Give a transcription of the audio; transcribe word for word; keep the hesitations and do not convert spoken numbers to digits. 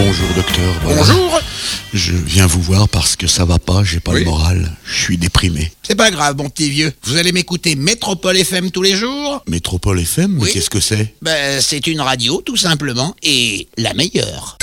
Bonjour docteur. Voilà. Bonjour. Je viens vous voir parce que ça va pas, j'ai pas Oui. le moral, je suis déprimé. C'est pas grave, mon petit vieux. Vous allez m'écouter Métropole F M tous les jours? Métropole F M, mais Oui. qu'est-ce que c'est? Ben, c'est une radio, tout simplement, et la meilleure.